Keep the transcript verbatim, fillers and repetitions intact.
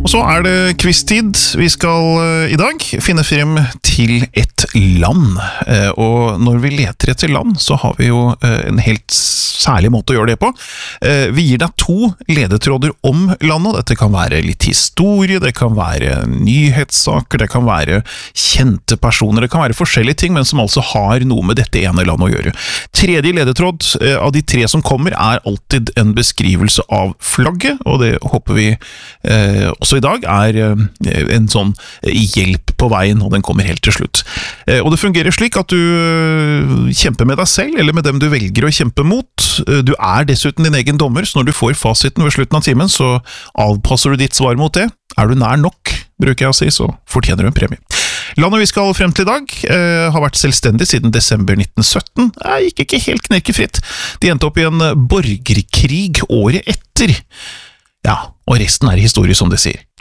Og så er det quiz-tid. Vi skal uh, i dag finne frem til et land. Uh, og når vi leter etter land, så har vi jo uh, en helt særlig måte å gjøre det på. Uh, vi gir deg to ledetråder om landet. Dette kan være litt historie, det kan være nyhetssaker, det kan være kjente personer, det kan være forskjellige ting, men som altså har noe med dette ene landet å gjøre. Tredje ledetråd uh, av de tre som kommer er alltid en beskrivelse av flagget, og det håper vi uh, også i dag er en sånn hjelp på veien, og den kommer helt til slutt. Og det fungerer slik at du kjemper med deg selv, eller med dem du velger å kjempe mot. Du er dessuten din egen dommer, så når du får fasiten ved slutten av timen, så avpasser du ditt svar mot det. Er du nær nok, bruker jeg å si, så fortjener du en premie. Landet vi skal frem til i dag eh, har vært selvstendig siden desember nitten sytten. Det gikk ikke helt knirkefritt. De endte opp i en borgerkrig året etter. Ja, og resten er historie, som det sier.